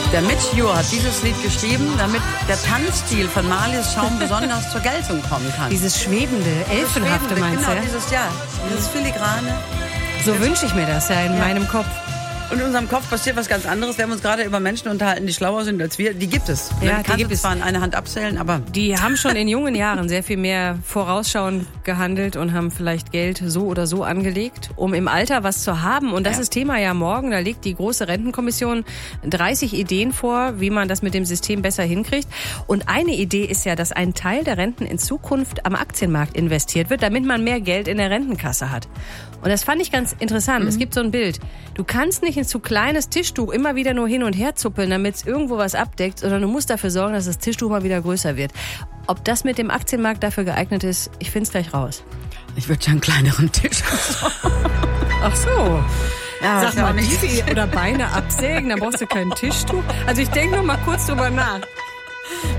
Der Mitch Ure hat dieses Lied geschrieben, damit der Tanzstil von Marlies Schaum besonders zur Geltung kommen kann. Dieses schwebende, elfenhafte meinst du? Genau, dieses Filigrane. So wünsche ich mir das ja in meinem Kopf. Und in unserem Kopf passiert was ganz anderes. Wir haben uns gerade über Menschen unterhalten, die schlauer sind als wir. Die gibt es. Ja, die gibt es zwar in einer Hand abzählen, aber... Die haben schon in jungen Jahren sehr viel mehr vorausschauend gehandelt und haben vielleicht Geld so oder so angelegt, um im Alter was zu haben. Und das ist Thema ja morgen. Da legt die große Rentenkommission 30 Ideen vor, wie man das mit dem System besser hinkriegt. Und eine Idee ist ja, dass ein Teil der Renten in Zukunft am Aktienmarkt investiert wird, damit man mehr Geld in der Rentenkasse hat. Und das fand ich ganz interessant. Es gibt so ein Bild. Du kannst nicht ein zu kleines Tischtuch immer wieder nur hin und her zuppeln, damit es irgendwo was abdeckt, sondern du musst dafür sorgen, dass das Tischtuch mal wieder größer wird. Ob das mit dem Aktienmarkt dafür geeignet ist, ich finde es gleich raus. Ich würde ja einen kleineren Tisch. Ach so. Ja, sag mal, Bifi oder Beine absägen, dann brauchst du kein Tischtuch. Also ich denke noch mal kurz drüber nach.